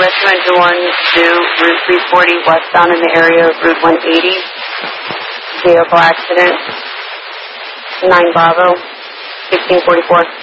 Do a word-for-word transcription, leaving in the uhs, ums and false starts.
Richmond one to Route three forty westbound in the area of Route one eighty. Vehicle accident. nine Bravo, sixteen forty-four.